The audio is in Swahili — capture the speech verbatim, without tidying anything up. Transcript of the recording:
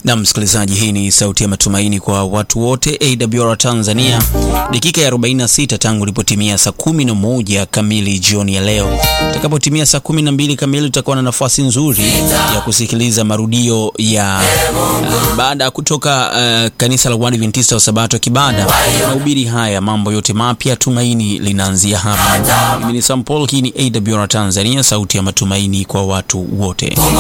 Na msikilizaji, hii ni sauti ya matumaini kwa watu wote, A W R Tanzania. Dakika ya arobaini na sita tangu ilipotimia saa kumi na moja kamili jioni ya leo. Itakapotimia saa kumi na mbili kamili tutakuwa na nafasi nzuri ya kusikiliza marudio ya uh, baada kutoka uh, kanisa la Waadventista wa Sabato Kibada. Mahubiri haya, mambo yote mapya, tumaini linaanzia hapa. Mimi ni Sam Paul, hii ni A W R Tanzania, sauti ya matumaini kwa watu wote.